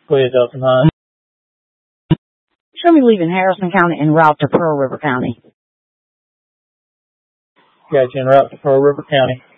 Go ahead, Dustin Hines. Show me leaving Harrison County en route to Pearl River County. Got you en route to Pearl River County.